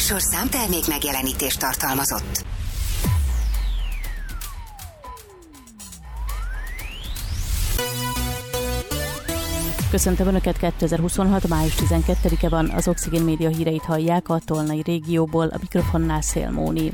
műsorszám termék megjelenítést tartalmazott. Köszöntöm Önöket, 2026. május 12-e van, az Oxigén Média híreit hallják a Tolnai régióból, a mikrofonnál Szél Móni.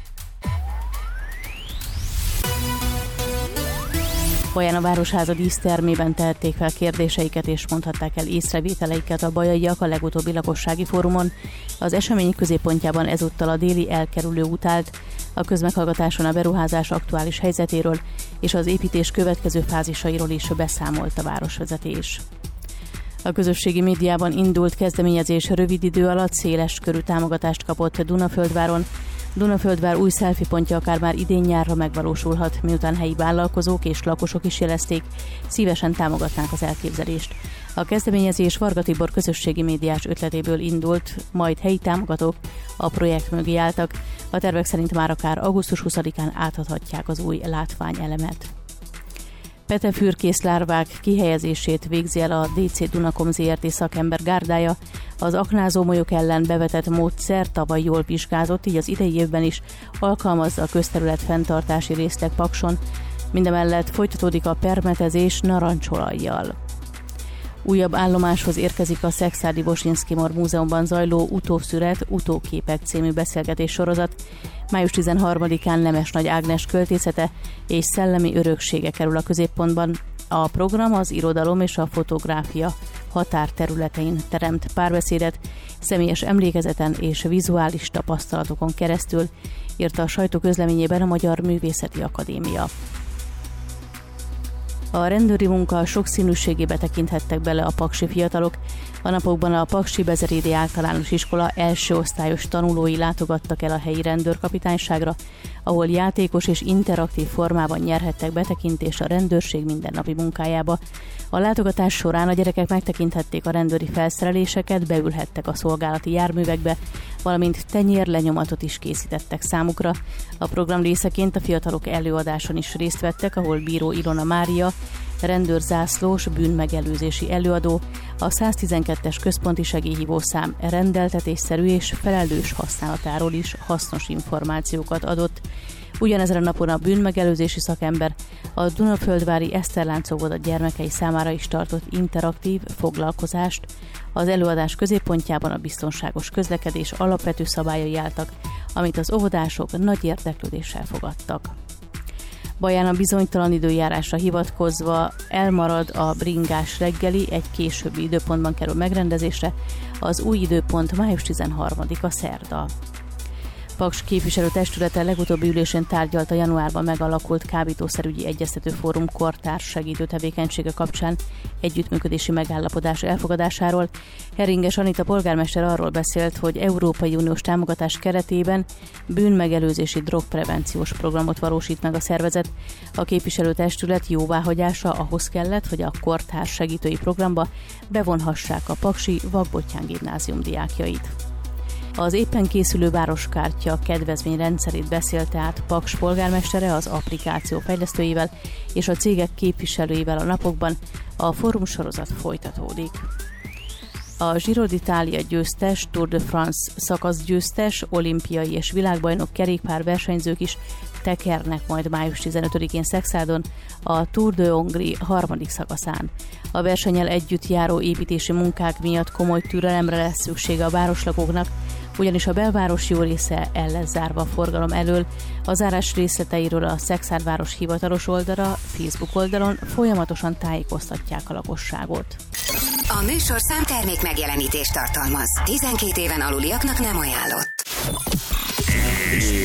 Baján a Városháza dísztermében tehették fel kérdéseiket és mondhatták el észrevételeiket a bajaiak a legutóbbi lakossági fórumon. Az esemény középpontjában ezúttal a déli elkerülő út állt, a közmeghallgatáson a beruházás aktuális helyzetéről és az építés következő fázisairól is beszámolt a városvezetés. A közösségi médiában indult kezdeményezés rövid idő alatt széles körű támogatást kapott Dunaföldváron. Dunaföldvár új selfie pontja akár már idén nyárra megvalósulhat, miután helyi vállalkozók és lakosok is jelezték, szívesen támogatnák az elképzelést. A kezdeményezés Varga Tibor közösségi médiás ötletéből indult, majd helyi támogatók a projekt mögé álltak. A tervek szerint már akár augusztus 20-án átadhatják az új látványelemet. Petefűrkészlárvák kihelyezését végzi el a DC Dunakom Zrt. Szakember gárdája. Az aknázó molyok ellen bevetett módszer tavaly jól vizsgázott, így az idei évben is alkalmazza a közterület fenntartási részleg Pakson. Mindemellett folytatódik a permetezés narancsolajjal. Újabb állomáshoz érkezik a Szekszárdi Bosinszky-Mor Múzeumban zajló Utószüret, Utóképek című beszélgetés sorozat. Május 13-án Nemes Nagy Ágnes költészete és szellemi öröksége kerül a középpontban. A program az irodalom és a fotográfia határterületein teremt párbeszédet, személyes emlékezeten és vizuális tapasztalatokon keresztül, írta a sajtóközleményében a Magyar Művészeti Akadémia. A rendőri munka sokszínűségébe tekinthettek bele a paksi fiatalok. A napokban a Paksi Bezerédi Általános Iskola első osztályos tanulói látogattak el a helyi rendőrkapitányságra, ahol játékos és interaktív formában nyerhettek betekintést a rendőrség mindennapi munkájába. A látogatás során a gyerekek megtekinthették a rendőri felszereléseket, beülhettek a szolgálati járművekbe, valamint tenyérlenyomatot is készítettek számukra. A program részeként a fiatalok előadáson is részt vettek, ahol Bíró Ilona Mária, rendőrzászlós bűnmegelőzési előadó, a 112-es központi segélyhívószám rendeltetésszerű és felelős használatáról is hasznos információkat adott. Ugyanezen a napon a bűnmegelőzési szakember a Dunaföldvári Eszterlánc óvoda gyermekei számára is tartott interaktív foglalkozást. Az előadás középpontjában a biztonságos közlekedés alapvető szabályai álltak, amit az óvodások nagy érdeklődéssel fogadtak. Baján a bizonytalan időjárásra hivatkozva elmarad a bringás reggeli, egy későbbi időpontban kerül megrendezésre, az új időpont május 13-a szerda. Paks képviselőtestülete legutóbbi ülésén tárgyalt a januárban megalakult kábítószerügyi egyeztető fórum kortárs segítő tevékenysége kapcsán együttműködési megállapodás elfogadásáról. Heringes Anita polgármester arról beszélt, hogy Európai Uniós támogatás keretében bűnmegelőzési drogprevenciós programot valósít meg a szervezet. A képviselőtestület jóváhagyása ahhoz kellett, hogy a kortárs segítői programba bevonhassák a paksi Vakbottyán gimnázium diákjait. Az éppen készülő városkártya kedvezményrendszerét beszélte át Paks polgármestere az applikáció fejlesztőivel és a cégek képviselőivel a napokban. A fórumsorozat folytatódik. A Giro d'Italia győztes, Tour de France szakaszgyőztes, olimpiai és világbajnok kerékpár versenyzők is tekernek majd május 15-én Szekszádon a Tour de Hongrie harmadik szakaszán. A versennyel együtt járó építési munkák miatt komoly türelemre lesz szüksége a városlakóknak, ugyanis a belváros jó része el lesz zárva a forgalom elől. A zárás részleteiről a Szekszárd-város hivatalos oldala, Facebook oldalon folyamatosan tájékoztatják a lakosságot. A műsorszám termék megjelenítést tartalmaz. 12 éven aluliaknak nem ajánlott.